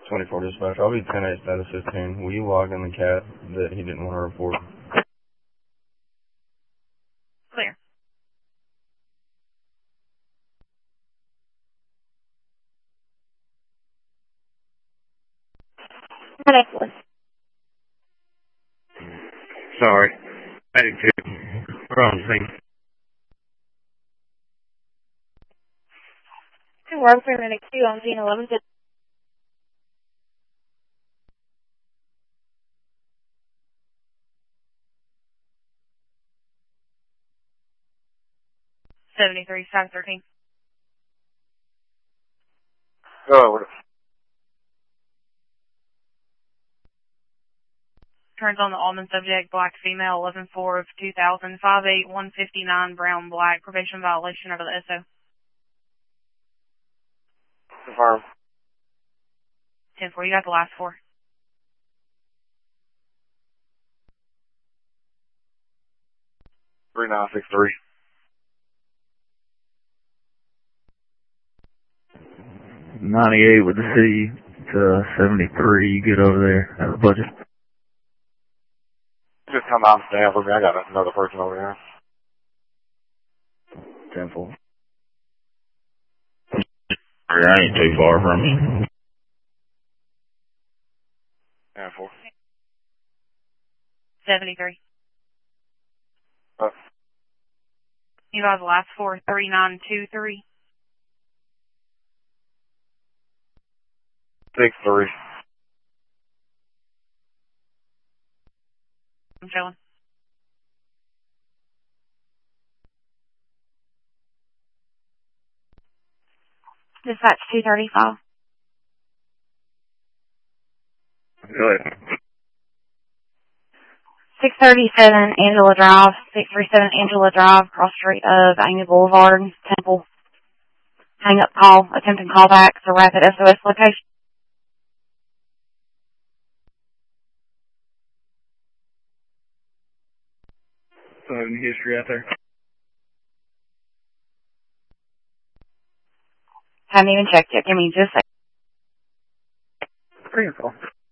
24 dispatch. I'll be 10-8 status 15. Will you log in the cat that he didn't want to report? Clear. Excellent. Sorry. Medic 2. We're on the scene. 2-1 for Medic 2 on scene 11. 73, 513. Oh, Turns on the Almond subject, black female, 11-4 of 2000, 5'8", 159, brown, black, probation violation over the SO. confirm. 10-4, you got the last four. Three 963. $98 with the city to 73. You get over there at the budget. Just come out and stand for me. I got another person over here. 10-4. I ain't too far from you. 10-4. 73. Oh. You got the last four, 3923. 6-3. I'm showing. Dispatch 235. Go ahead. 637 Angela Drive, 637 Angela Drive, cross street of Amy Boulevard, Temple. Hang up call, attempting callback to rapid SOS location. So any history out there? Haven't even checked yet. Give me just a second. Pretty cool.